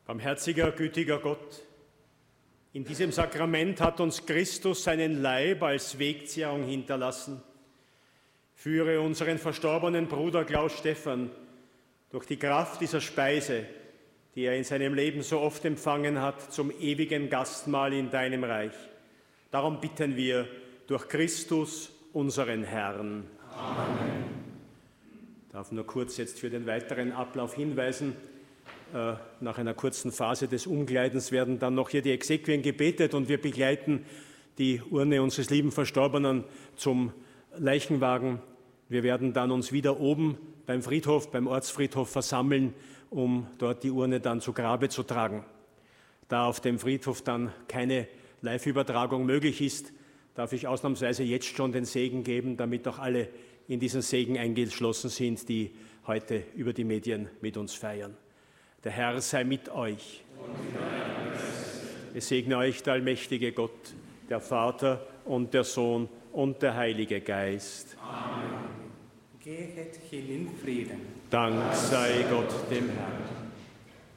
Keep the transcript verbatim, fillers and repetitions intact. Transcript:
Barmherziger, gütiger Gott, in diesem Sakrament hat uns Christus seinen Leib als Wegzehrung hinterlassen. Führe unseren verstorbenen Bruder Klaus Stephan durch die Kraft dieser Speise, die er in seinem Leben so oft empfangen hat, zum ewigen Gastmahl in deinem Reich. Darum bitten wir durch Christus, unseren Herrn. Amen. Ich darf nur kurz jetzt für den weiteren Ablauf hinweisen. Nach einer kurzen Phase des Umkleidens werden dann noch hier die Exequien gebetet und wir begleiten die Urne unseres lieben Verstorbenen zum Leichenwagen. Wir werden dann uns wieder oben beim Friedhof, beim Ortsfriedhof versammeln, um dort die Urne dann zu Grabe zu tragen. Da auf dem Friedhof dann keine Live-Übertragung möglich ist, darf ich ausnahmsweise jetzt schon den Segen geben, damit auch alle in diesen Segen eingeschlossen sind, die heute über die Medien mit uns feiern. Der Herr sei mit euch. Es segne euch der allmächtige Gott, der Vater und der Sohn und der Heilige Geist. Amen. Gehet hin in Frieden. Dank sei Gott dem Herrn.